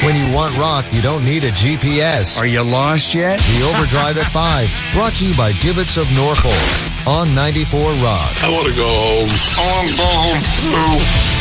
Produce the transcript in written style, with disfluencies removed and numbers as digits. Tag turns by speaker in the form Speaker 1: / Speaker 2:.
Speaker 1: When you want rock, you don't need a GPS.
Speaker 2: Are you lost yet?
Speaker 1: The Overdrive at 5, brought to you by Divots of Norfolk on 94 Rock.
Speaker 3: I want to go home. I want to go home too.